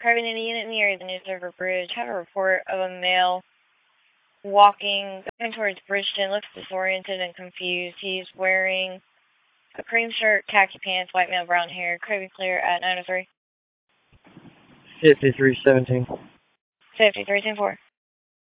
Private in a unit in the area of the New Server Bridge. Have a report of a male walking towards Bridgeton. Looks disoriented and confused. He's wearing a cream shirt, khaki pants, white male, brown hair. Could be clear at 903. 5317. 5310-4.